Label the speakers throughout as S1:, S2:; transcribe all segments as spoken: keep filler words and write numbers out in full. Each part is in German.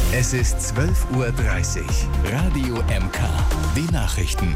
S1: Es ist zwölf Uhr dreißig. Radio M K. Die Nachrichten.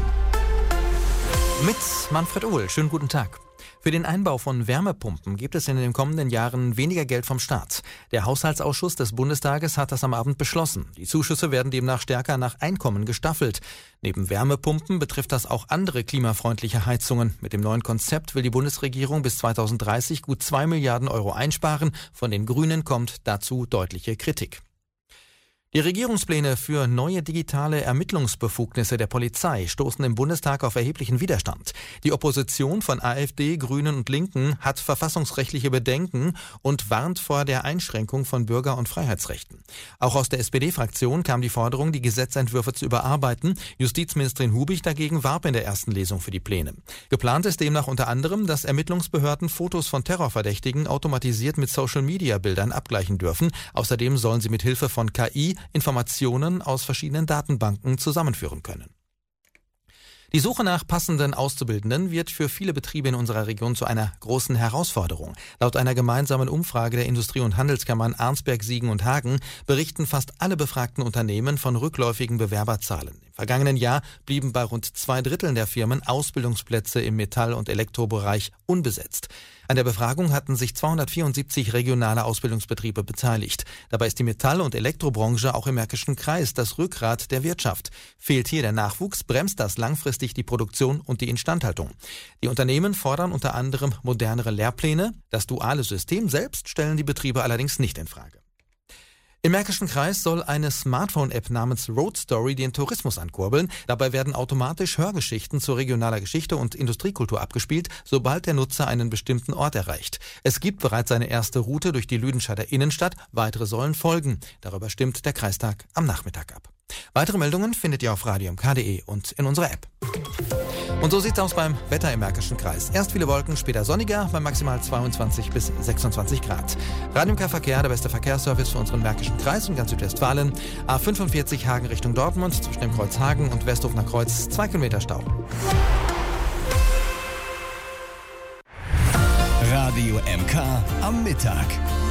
S2: Mit Manfred Ohl. Schönen guten Tag. Für den Einbau von Wärmepumpen gibt es in den kommenden Jahren weniger Geld vom Staat. Der Haushaltsausschuss des Bundestages hat das am Abend beschlossen. Die Zuschüsse werden demnach stärker nach Einkommen gestaffelt. Neben Wärmepumpen betrifft das auch andere klimafreundliche Heizungen. Mit dem neuen Konzept will die Bundesregierung bis zweitausenddreißig gut zwei Milliarden Euro einsparen. Von den Grünen kommt dazu deutliche Kritik. Die Regierungspläne für neue digitale Ermittlungsbefugnisse der Polizei stoßen im Bundestag auf erheblichen Widerstand. Die Opposition von AfD, Grünen und Linken hat verfassungsrechtliche Bedenken und warnt vor der Einschränkung von Bürger- und Freiheitsrechten. Auch aus der S P D-Fraktion kam die Forderung, die Gesetzentwürfe zu überarbeiten. Justizministerin Hubig dagegen warb in der ersten Lesung für die Pläne. Geplant ist demnach unter anderem, dass Ermittlungsbehörden Fotos von Terrorverdächtigen automatisiert mit Social-Media-Bildern abgleichen dürfen. Außerdem sollen sie mit Hilfe von K I Informationen aus verschiedenen Datenbanken zusammenführen können. Die Suche nach passenden Auszubildenden wird für viele Betriebe in unserer Region zu einer großen Herausforderung. Laut einer gemeinsamen Umfrage der Industrie- und Handelskammern Arnsberg, Siegen und Hagen berichten fast alle befragten Unternehmen von rückläufigen Bewerberzahlen. Im vergangenen Jahr blieben bei rund zwei Dritteln der Firmen Ausbildungsplätze im Metall- und Elektrobereich unbesetzt. An der Befragung hatten sich zweihundertvierundsiebzig regionale Ausbildungsbetriebe beteiligt. Dabei ist die Metall- und Elektrobranche auch im Märkischen Kreis das Rückgrat der Wirtschaft. Fehlt hier der Nachwuchs, bremst das langfristig die Produktion und die Instandhaltung. Die Unternehmen fordern unter anderem modernere Lehrpläne. Das duale System selbst stellen die Betriebe allerdings nicht in Frage. Im Märkischen Kreis soll eine Smartphone-App namens Road Story den Tourismus ankurbeln. Dabei werden automatisch Hörgeschichten zu regionaler Geschichte und Industriekultur abgespielt, sobald der Nutzer einen bestimmten Ort erreicht. Es gibt bereits eine erste Route durch die Lüdenscheider Innenstadt, weitere sollen folgen. Darüber stimmt der Kreistag am Nachmittag ab. Weitere Meldungen findet ihr auf radio m k punkt d e und in unserer App. Und so sieht es aus beim Wetter im Märkischen Kreis. Erst viele Wolken, später sonniger, bei maximal zweiundzwanzig bis sechsundzwanzig Grad. Radio M K Verkehr, der beste Verkehrsservice für unseren Märkischen Kreis und ganz Südwestfalen. A fünfundvierzig Hagen Richtung Dortmund, zwischen dem Kreuz Hagen und Westhofener Kreuz, zwei Kilometer Stau.
S1: Radio M K am Mittag.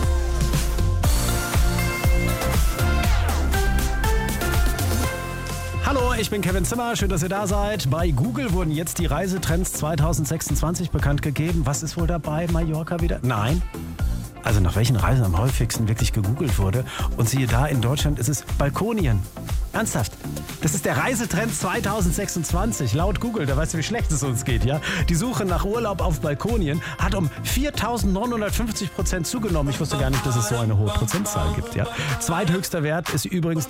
S3: Hallo, ich bin Kevin Zimmer, schön, dass ihr da seid. Bei Google wurden jetzt die Reisetrends zweitausendsechsundzwanzig bekannt gegeben. Was ist wohl dabei? Mallorca wieder? Nein. Also nach welchen Reisen am häufigsten wirklich gegoogelt wurde. Und siehe da, in Deutschland ist es Balkonien. Ernsthaft. Das ist der Reisetrend zweitausendsechsundzwanzig. Laut Google, da weißt du, wie schlecht es uns geht, ja? Die Suche nach Urlaub auf Balkonien hat um viertausendneunhundertfünfzig Prozent zugenommen. Ich wusste gar nicht, dass es so eine hohe Prozentzahl gibt, ja? Zweithöchster Wert ist übrigens die